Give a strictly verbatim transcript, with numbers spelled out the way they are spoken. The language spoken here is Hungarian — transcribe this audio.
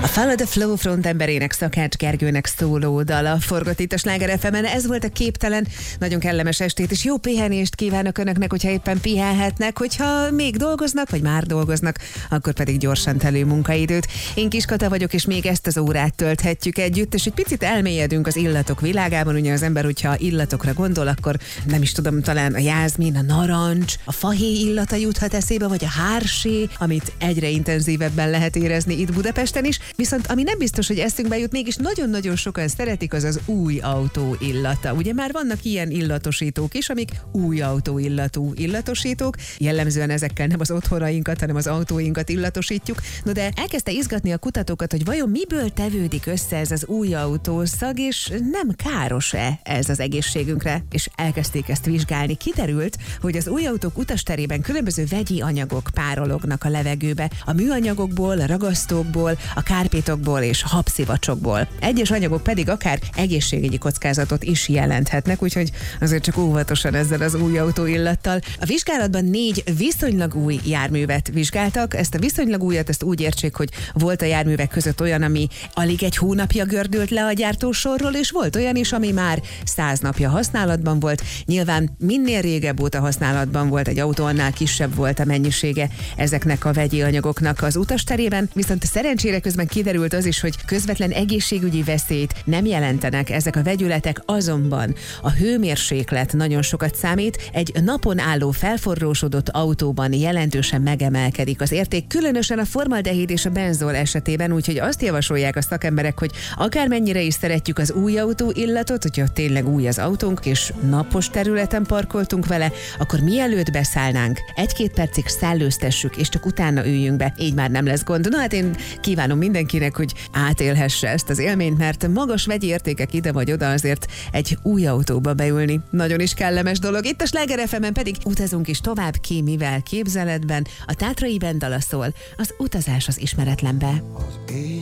A Follow the Flow frontemberének, Szakács Gergőnek szóló dala forgott itt a Sláger ef emen. Ez volt a Képtelen. Nagyon kellemes estét és jó pihenést kívánok önöknek, hogyha éppen pihenhetnek, hogyha még dolgoznak, vagy már dolgoznak, akkor pedig gyorsan telő munkaidőt. Én Kis Kata vagyok, és még ezt az órát tölthetjük együtt, és egy picit elmélyedünk az illatok világában. Ugye az ember, hogyha illatokra gondol, akkor nem is tudom, talán a jázmin, a narancs, a fahéj illata juthat eszébe, vagy a hársé, amit egyre intenzívebben lehet érezni itt Budapesten is. Viszont ami nem biztos, hogy eszünkbe jut, mégis nagyon-nagyon sokan szeretik, az az új autó illata. Ugye már vannak ilyen illatosítók is, amik új autó illatú illatosítók. Jellemzően ezekkel nem az otthonainkat, hanem az autóinkat illatosítjuk. No de elkezdte izgatni a kutatókat, hogy vajon miből tevődik össze ez az új autószag, és nem káros-e ez az egészségünkre? És elkezdték ezt vizsgálni. Kiderült, hogy az új autók utasterében különböző vegyi anyagok párolognak a levegőbe. A műanyagokból, a ragasztókból, a kárpitokból és habszivacsokból. Egyes anyagok pedig akár egészségügyi kockázatot is jelenthetnek, úgyhogy azért csak óvatosan ezzel az új autó illattal. A vizsgálatban négy viszonylag új járművet vizsgáltak. Ezt a viszonylag újat, ezt úgy értsék, hogy volt a járművek között olyan, ami alig egy hónapja gördült le a gyártósorról, és volt olyan is, ami már száz napja használatban volt. Nyilván minél régebb óta használatban volt egy autó, annál kisebb volt a mennyisége ezeknek a vegyi anyagoknak az utasterében, viszont szerencsére közben kiderült az is, hogy közvetlen egészségügyi veszélyt nem jelentenek ezek a vegyületek, azonban a hőmérséklet nagyon sokat számít. Egy napon álló felforrósodott autóban jelentősen megemelkedik az érték, különösen a formaldehid és a benzol esetében, úgyhogy azt javasolják a szakemberek, hogy akármennyire is szeretjük az új autó illatot, hogyha tényleg új az autónk és napos területen parkoltunk vele, akkor mielőtt beszállnánk, egy-két percig szellőztessük, és csak utána üljünk be. Így már nem lesz gond. Na hát én kívánom mindenkinek, hogy átélhesse ezt az élményt, mert magas vegyi értékek ide vagy oda, azért egy új autóba beülni nagyon is kellemes dolog. Itt a Sláger ef emen pedig utazunk is tovább, ki mivel képzeletben. A Tátrai Band dala szól, az utazás az ismeretlenbe.